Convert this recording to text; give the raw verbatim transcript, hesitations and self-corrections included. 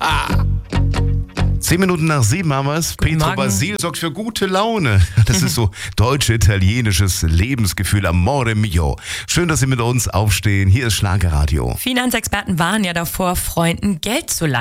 Zehn Minuten nach sieben haben wir es. Guten Petro Morgen. Basil sorgt für gute Laune. Das ist so deutsch-italienisches Lebensgefühl. Amore mio. Schön, dass Sie mit uns aufstehen. Hier ist Schlagerradio. Finanzexperten waren ja davor, Freunden Geld zu leihen.